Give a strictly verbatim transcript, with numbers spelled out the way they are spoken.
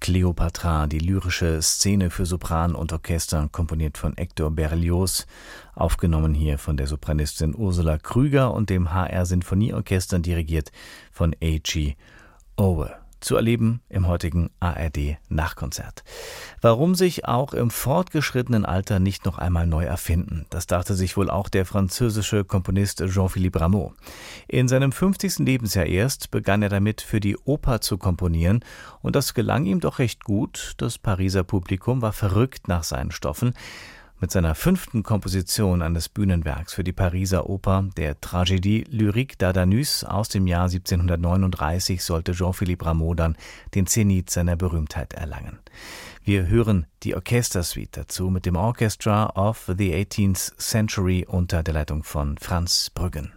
Kleopatra, die lyrische Szene für Sopran und Orchester, komponiert von Hector Berlioz, aufgenommen hier von der Sopranistin Ursula Krüger und dem H R Sinfonieorchester, dirigiert von A G Owe. Zu erleben im heutigen A R D-Nachkonzert. Warum sich auch im fortgeschrittenen Alter nicht noch einmal neu erfinden? Das dachte sich wohl auch der französische Komponist Jean-Philippe Rameau. In seinem fünfzigsten Lebensjahr erst begann er damit, für die Oper zu komponieren, und das gelang ihm doch recht gut. Das Pariser Publikum war verrückt nach seinen Stoffen. Mit seiner fünften Komposition eines Bühnenwerks für die Pariser Oper, der Tragédie lyrique d'Ardanus aus dem Jahr siebzehnhundertneununddreißig, sollte Jean-Philippe Rameau dann den Zenit seiner Berühmtheit erlangen. Wir hören die Orchestersuite dazu mit dem Orchestra of the eighteenth Century unter der Leitung von Franz Brüggen.